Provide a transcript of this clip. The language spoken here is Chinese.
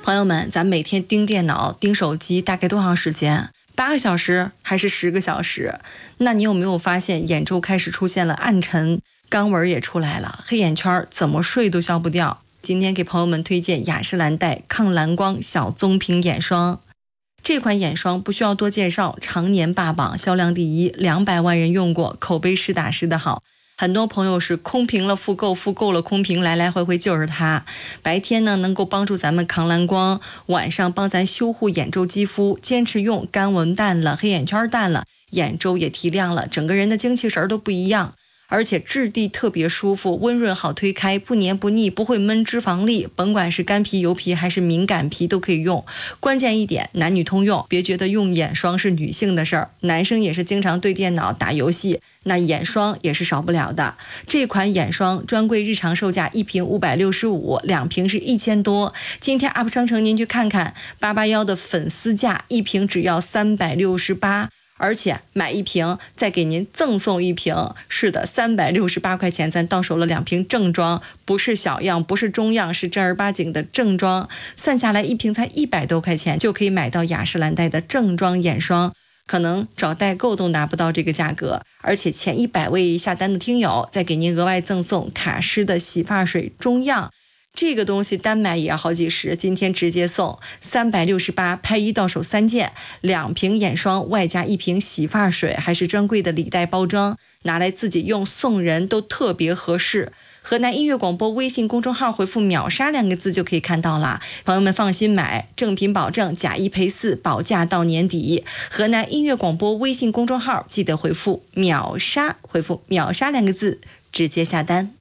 朋友们，咱每天盯电脑、盯手机大概多长时间？8个小时还是10个小时？那你有没有发现眼周开始出现了暗沉，肛纹也出来了，黑眼圈怎么睡都消不掉？今天给朋友们推荐雅诗兰黛抗蓝光小棕瓶眼霜。这款眼霜不需要多介绍，常年霸榜，销量第一，200万人用过，口碑实打实的好。很多朋友是空瓶了复购，复购了空瓶，来来回回就是它。白天呢能够帮助咱们抗蓝光，晚上帮咱修护眼周肌肤，坚持用，干纹淡了，黑眼圈淡了，眼周也提亮了，整个人的精气神都不一样。而且质地特别舒服，温润好推开，不黏不腻，不会闷脂肪粒，甭管是干皮油皮还是敏感皮都可以用。关键一点，男女通用，别觉得用眼霜是女性的事儿，男生也是经常对电脑打游戏，那眼霜也是少不了的。这款眼霜专柜日常售价1瓶565，2瓶是1000多。今天 UP 商城您去看看，881的粉丝价，1瓶只要368。而且买1瓶再给您赠送1瓶，是的，368块钱咱到手了2瓶正装，不是小样，不是中样，是正儿八经的正装。算下来1瓶才100多块钱就可以买到雅诗兰黛的正装眼霜，可能找代购都拿不到这个价格。而且前100位下单的听友再给您额外赠送卡诗的洗发水中样，这个东西单买也要好几十，今天直接送368，拍1到手3件，2瓶眼霜外加1瓶洗发水，还是专柜的礼袋包装，拿来自己用送人都特别合适。河南音乐广播微信公众号回复秒杀2个字就可以看到了，朋友们放心买，正品保证，假1赔4，保价到年底。河南音乐广播微信公众号记得回复秒杀，回复秒杀2个字直接下单。